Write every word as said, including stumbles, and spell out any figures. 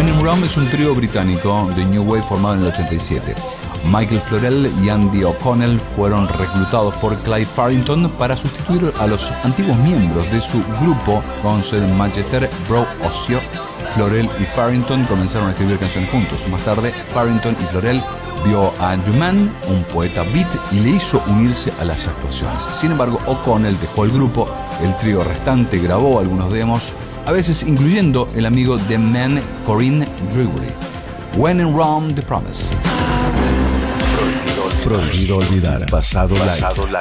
When in Rome es un trío británico de New Wave formado en el ochenta y siete. Michael Florell y Andy O'Connell fueron reclutados por Clive Farrington para sustituir a los antiguos miembros de su grupo Guns N' Manchester, Bro Ocio. Florell y Farrington comenzaron a escribir canciones juntos. Más tarde, Farrington y Florell vio a Andrew Mann, un poeta beat, y le hizo unirse a las actuaciones. Sin embargo, O'Connell dejó el grupo. El trío restante grabó algunos demos, a veces incluyendo el amigo de Mann, Corinne Drewery. When in Rome, The Promise. Prohibido olvidar. Pasado live.